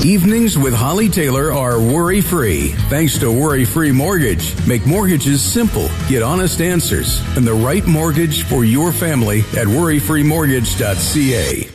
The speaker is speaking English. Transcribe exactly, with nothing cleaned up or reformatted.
Evenings with Holly Taylor are worry-free thanks to Worry-Free Mortgage. Make mortgages simple, get honest answers, and the right mortgage for your family at worry free mortgage dot c a.